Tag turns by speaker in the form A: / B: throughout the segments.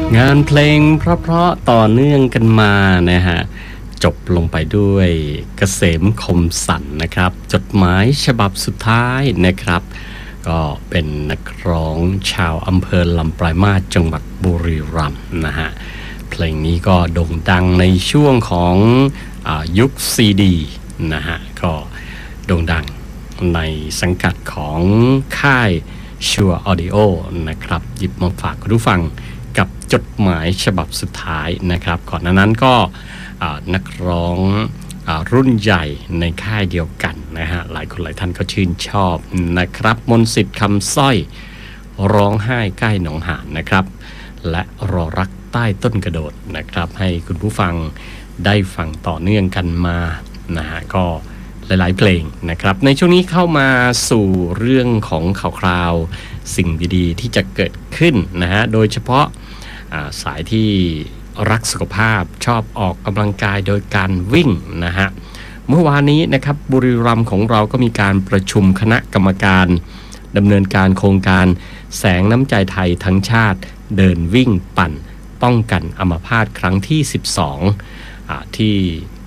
A: งานเพลงเพราะๆต่อเนื่องกันมานะฮะจบลงไปด้วยเกษมคมสันนะครับจดหมายฉบับสุดท้ายนะครับก็เป็นนักร้องชาวอำเภอลำปลายมาศจังหวัดบุรีรัมย์นะฮะเพลงนี้ก็โด่งดังในช่วงของยุคซีดีนะฮะก็โด่งดังในสังกัดของค่ายชัวร์ออดิโอนะครับหยิบมาฝากคุณผู้ฟังกับจดหมายฉบับสุดท้ายนะครับก่อนหน้านั้นก็นักร้องรุ่นใหญ่ในค่ายเดียวกันนะฮะหลายคนหลายท่านก็ชื่นชอบนะครับมนต์สิทธิ์คำสร้อยร้องไห้ใกล้หนองหานนะครับและรอรักใต้ต้นกระโดดนะครับให้คุณผู้ฟังได้ฟังต่อเนื่องกันมานะฮะก็หลายๆเพลงนะครับในช่วงนี้เข้ามาสู่เรื่องของข่าวคราวสิ่งดีๆที่จะเกิดขึ้นนะฮะโดยเฉพาะสายที่รักสุขภาพชอบออกกำลังกายโดยการวิ่งนะฮะเมื่อวานนี้นะครับบุรีรัมย์ของเราก็มีการประชุมคณะกรรมการดำเนินการโครงการแสงน้ำใจไทยทั้งชาติเดินวิ่งปั่นป้องกันอัมพาตครั้งที่12ที่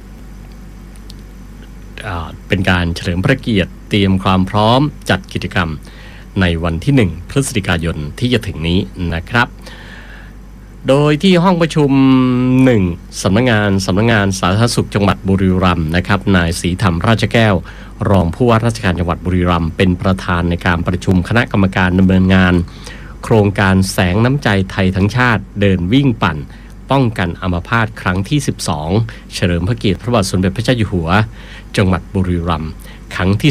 A: เป็นการเฉลิมพระเกียรติเตรียมความพร้อมจัดกิจกรรมในวันที่1พฤศจิกายนที่จะถึงนี้นะครับโดยที่ห้องประชุม1สำนักงานสาธารณสุขจังหวัดบุรีรัมย์นะครับนายศรีธรรมราชแก้วรองผู้ว่าราชการจังหวัดบุรีรัมย์เป็นประธานในการประชุมคณะกรรมการดำเนินงานโครงการแสงน้ำใจไทยทั้งชาติเดินวิ่งปั่นป้องกันอัมพาตครั้งที่12เฉลิมพระเกียรติพระบาทสมเด็จพระเจ้าอยู่หัวจังหวัดบุรีรัมย์ครั้งที่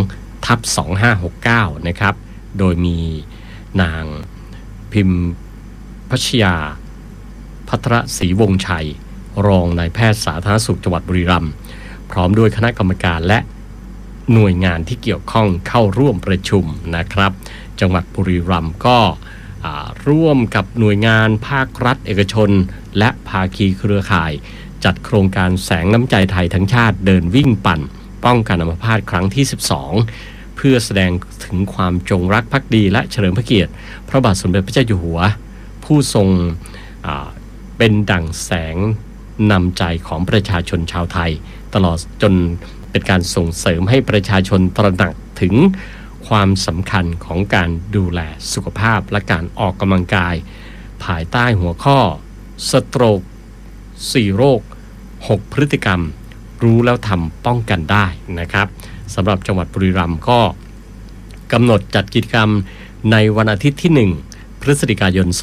A: 2/2569นะครับโดยมีนางพิมพัชยาภัทรศรีวงศ์ชัยรองนายแพทย์สาธารณสุขจังหวัดบุรีรัมย์พร้อมด้วยคณะกรรมการและหน่วยงานที่เกี่ยวข้องเข้าร่วมประชุมนะครับจังหวัดบุรีรัมย์ก็ร่วมกับหน่วยงานภาครัฐเอกชนและภาคีเครือข่ายจัดโครงการแสงน้ำใจไทยทั้งชาติเดินวิ่งปั่นป้องกันอัมพาตครั้งที่12เพื่อแสดงถึงความจงรักภักดีและเฉลิมพระเกียรติพระบาทสมเด็จพระเจ้าอยู่หัวผู้ทรงเป็นดั่งแสงนำใจของประชาชนชาวไทยตลอดจนเป็นการส่งเสริมให้ประชาชนตระหนักถึงความสำคัญของการดูแลสุขภาพและการออกกำลังกายภายใต้หัวข้อสโตรก4โรค6พฤติกรรมรู้แล้วทำป้องกันได้นะครับสำหรับจังหวัดบุรีรัมย์ก็กำหนดจัดกิจกรรมในวันอาทิตย์ที่1พฤศจิกายน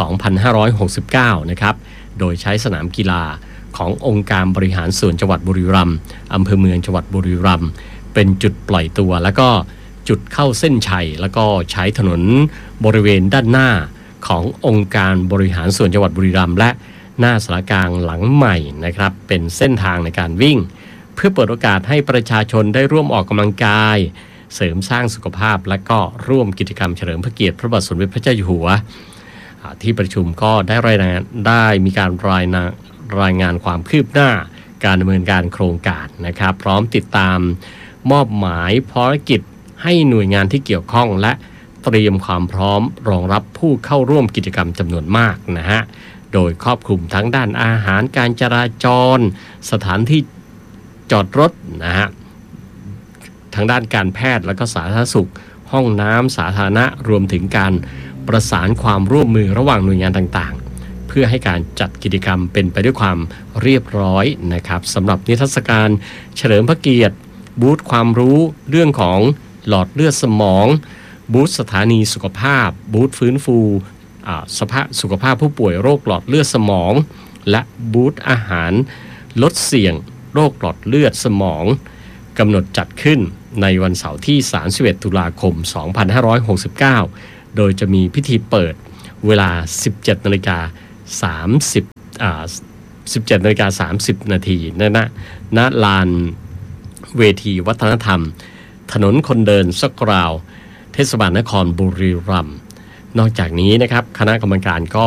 A: 2569นะครับโดยใช้สนามกีฬาขององค์การบริหารส่วนจังหวัดบุรีรัมย์อำเภอเมืองจังหวัดบุรีรัมย์เป็นจุดปล่อยตัวแล้วก็จุดเข้าเส้นชัยแล้วก็ใช้ถนนบริเวณด้านหน้าขององค์การบริหารส่วนจังหวัดบุรีรัมย์และหน้าสารกลางหลังใหม่นะครับเป็นเส้นทางในการวิ่งเพื่อเปิดโอกาสให้ประชาชนได้ร่วมออกกำลังกายเสริมสร้างสุขภาพและก็ร่วมกิจกรรมเฉลิมพระเกียรติพระบาทสมเด็จพระเจ้าอยู่หัวที่ประชุมก็ได้มีการรายงานความคืบหน้าการดำเนินการโครงการนะครับพร้อมติดตามมอบหมายภารกิจให้หน่วยงานที่เกี่ยวข้องและเตรียมความพร้อมรองรับผู้เข้าร่วมกิจกรรมจำนวนมากนะฮะโดยครอบคลุมทั้งด้านอาหารการจราจรสถานที่จอดรถนะฮะทางด้านการแพทย์และก็สาธารณสุขห้องน้ำสาธารณะรวมถึงการประสานความร่วมมือระหว่างหน่วยงานต่างๆเพื่อให้การจัดกิจกรรมเป็นไปด้วยความเรียบร้อยนะครับสำหรับนิทรรศการเฉลิมพระเกียรติบูธความรู้เรื่องของหลอดเลือดสมองบูธสถานีสุขภาพบูธฟื้นฟูสภาพสุขภาพผู้ป่วยโรคหลอดเลือดสมองและบูธอาหารลดเสี่ยงโรคหลอดเลือดสมองกำหนดจัดขึ้นในวันเสาร์ที่31ตุลาคม2569โดยจะมีพิธีเปิดเวลา 17:30 น.ณลานเวทีวัฒนธรรมถนนคนเดินสักราวเทศบาลนครบุรีรัมย์นอกจากนี้นะครับคณะกรรมการก็